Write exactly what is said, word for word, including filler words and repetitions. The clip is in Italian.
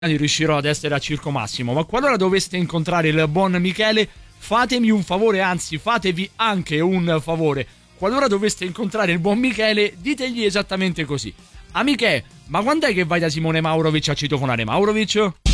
riuscirò ad essere a Circo Massimo, ma qualora doveste incontrare il buon Michele, fatemi un favore, anzi fatevi anche un favore. Qualora doveste incontrare il buon Michele, ditegli esattamente così: Amiche, ma quando è che vai da Simone Maurovic a citofonare Maurovic?